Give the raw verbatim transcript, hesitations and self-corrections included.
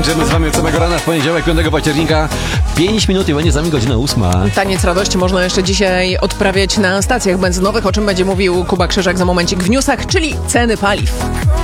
Tańczymy z wami od samego rana w poniedziałek, piątego października. pięć minut i będzie za nami godzina ósma. Taniec radości można jeszcze dzisiaj odprawiać na stacjach benzynowych, o czym będzie mówił Kuba Krzyżak za momencik w newsach, czyli ceny paliw.